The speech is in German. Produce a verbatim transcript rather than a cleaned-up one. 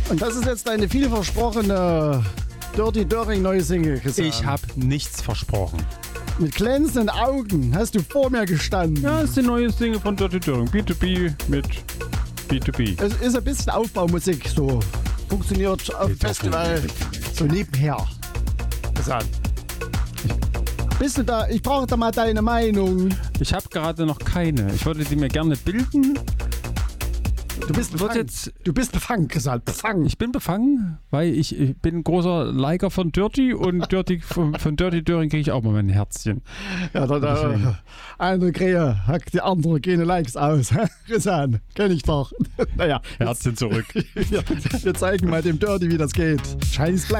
Und das ist jetzt deine vielversprochene Dirty Döring neue Single, Christian. Ich habe nichts versprochen. Mit glänzenden Augen hast du vor mir gestanden. Ja, das ist die neue Single von Dirty Döring. B zwei B mit B zwei B. Es ist ein bisschen Aufbaumusik, so funktioniert auf dem Festival so nebenher. Christian. Bist du da? Ich brauche da mal deine Meinung. Ich habe gerade noch keine. Ich wollte die mir gerne bilden. Du bist befangen. Jetzt, du bist befangen, Christian. Befangen. Ich bin befangen, weil ich, ich bin ein großer Liker von Dirty und Dirty, von, von Dirty Döring kriege ich auch mal mein Herzchen. Ja, da, da eine Krähe hackt die andere keine Likes aus. Christian, kenn ich doch. Naja. Herzchen zurück. wir, wir zeigen mal dem Dirty, wie das geht. Scheiß